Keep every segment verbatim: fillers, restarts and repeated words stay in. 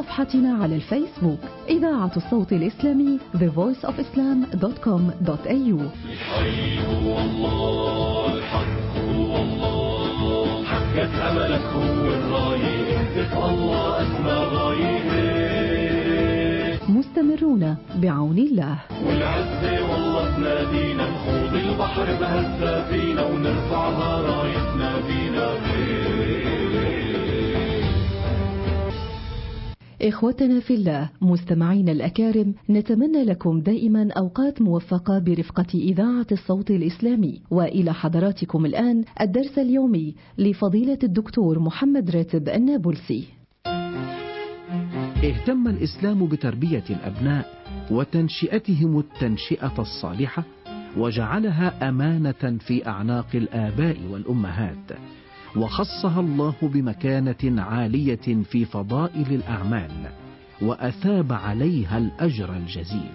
صفحتنا على الفيسبوك إذاعة الصوت الإسلامي the voice of islam دوت كوم دوت إيه يو. الحي هو الله، الحق هو الله، حقق أملك هو الراية، اهدف الله أسمى غاية. مستمرون بعون الله. والعزة والله تنادينا، نخوض البحر بهزة فينا ونرفعها رايتنا بينا. إخوتنا في الله، مستمعين الأكارم، نتمنى لكم دائما أوقات موفقة برفقة إذاعة الصوت الإسلامي. وإلى حضراتكم الآن الدرس اليومي لفضيلة الدكتور محمد راتب النابلسي. اهتم الإسلام بتربية الأبناء وتنشئتهم التنشئة الصالحة، وجعلها أمانة في أعناق الآباء والأمهات، وخصها الله بمكانة عالية في فضائل الأعمال، وأثاب عليها الأجر الجزيل.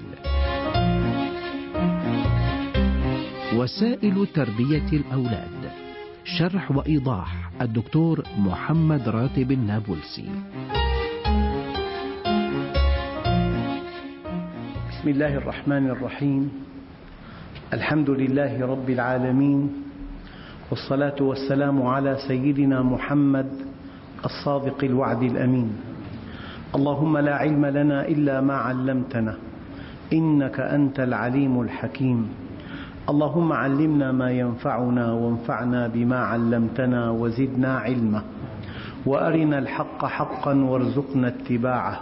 وسائل تربية الأولاد، شرح وإيضاح الدكتور محمد راتب النابلسي. بسم الله الرحمن الرحيم. الحمد لله رب العالمين، والصلاة والسلام على سيدنا محمد الصادق الوعد الأمين. اللهم لا علم لنا إلا ما علمتنا، إنك أنت العليم الحكيم. اللهم علمنا ما ينفعنا وانفعنا بما علمتنا وزدنا علما، وأرنا الحق حقا وارزقنا اتباعه،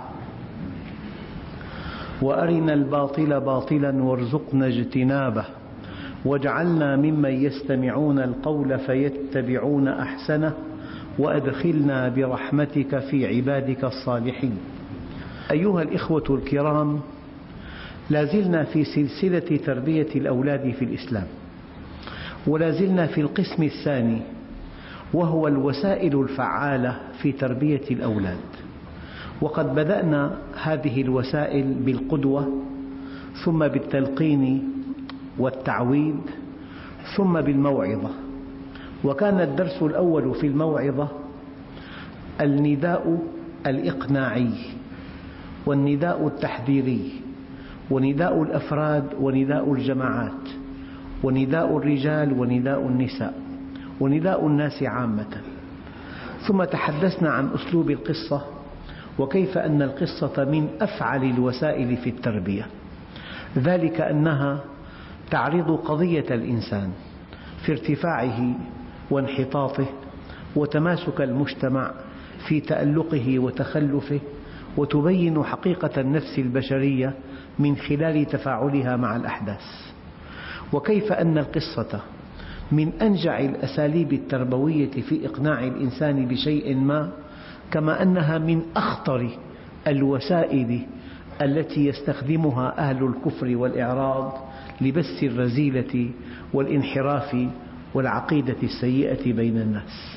وأرنا الباطل باطلا وارزقنا اجتنابه، واجعلنا ممن يستمعون القول فيتبعون أحسنه، وأدخلنا برحمتك في عبادك الصالحين. أيها الإخوة الكرام، لازلنا في سلسلة تربية الأولاد في الإسلام، ولازلنا في القسم الثاني، وهو الوسائل الفعالة في تربية الأولاد. وقد بدأنا هذه الوسائل بالقدوة، ثم بالتلقين والتعويد، ثم بالموعظة. وكان الدرس الأول في الموعظة النداء الإقناعي، والنداء التحذيري، ونداء الأفراد ونداء الجماعات، ونداء الرجال ونداء النساء، ونداء الناس عامة. ثم تحدثنا عن أسلوب القصة، وكيف أن القصة من أفعل الوسائل في التربية، ذلك أنها تعرض قضية الإنسان في ارتفاعه وانحطاطه، وتماسك المجتمع في تألقه وتخلفه، وتبين حقيقة النفس البشرية من خلال تفاعلها مع الأحداث. وكيف أن القصة من أنجع الأساليب التربوية في إقناع الإنسان بشيء ما، كما أنها من أخطر الوسائل التي يستخدمها أهل الكفر والإعراض لبث الرذيلة والانحراف والعقيدة السيئة بين الناس.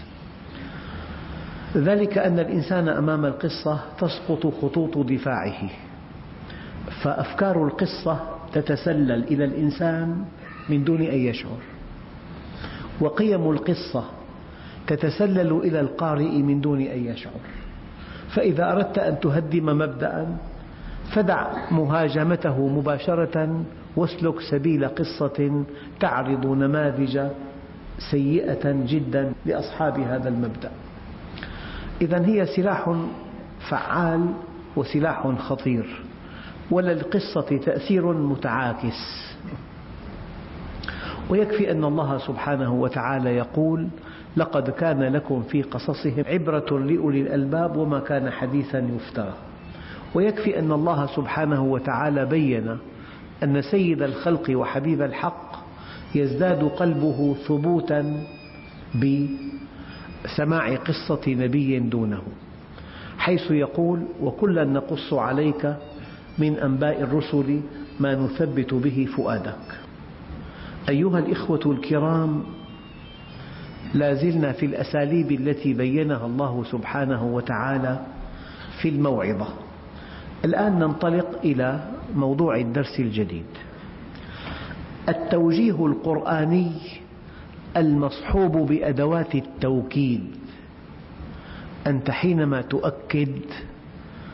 ذلك أن الإنسان أمام القصة تسقط خطوط دفاعه، فأفكار القصة تتسلل إلى الإنسان من دون أن يشعر، وقيم القصة تتسلل إلى القارئ من دون أن يشعر. فإذا أردت أن تهدم مبدأ فدع مهاجمته مباشرة، واسلك سبيل قصة تعرض نماذج سيئة جدا لأصحاب هذا المبدأ. إذن هي سلاح فعال وسلاح خطير، وللقصة تأثير متعاكس. ويكفي أن الله سبحانه وتعالى يقول: لقد كان لكم في قصصهم عبرة لأولي الألباب وما كان حديثا يفترى. ويكفي أن الله سبحانه وتعالى بين أن سيد الخلق وحبيب الحق يزداد قلبه ثبوتا بسماع قصة نبي دونه، حيث يقول: وكلا نقص عليك من أنباء الرسل ما نثبت به فؤادك. أيها الإخوة الكرام، لازلنا في الأساليب التي بينها الله سبحانه وتعالى في الموعظة. الآن ننطلق إلى موضوع الدرس الجديد: التوجيه القرآني المصحوب بأدوات التوكيد. أنت حينما تؤكد